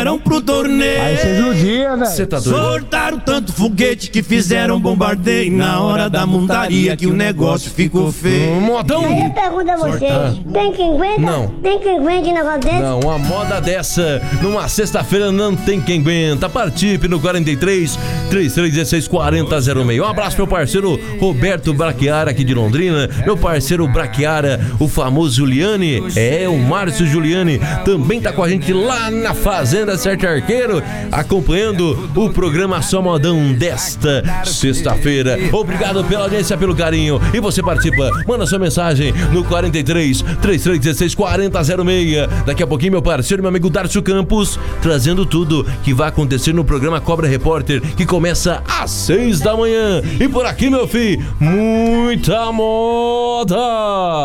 pro torneio. Aí você judia, velho. Você tá doido? Soltaram tanto foguete que fizeram bombardeio. Na hora da montaria que o negócio ficou feio. Modão. Aí eu pergunto a vocês, tem quem aguenta? Não. Tem quem aguenta um negócio desse? Não, uma moda dessa, numa sexta-feira não tem quem aguenta. Participe no 43 3316 4006. Um abraço meu parceiro Roberto Brachiara aqui de Londrina, meu parceiro Brachiara, o famoso Giuliani, o Márcio Giuliani, também tá com a gente lá na Fazenda Sete Arqueiro, acompanhando o programa Só Modão desta sexta-feira. Obrigado pela audiência, pelo carinho. E você participa, manda sua mensagem no 43 3316 4006. Daqui a pouquinho meu parceiro, meu amigo Darcio Campos, trazendo tudo que vai acontecer no programa Cobra Repórter, que começa às 6 da manhã. E por aqui, meu filho, muita moda!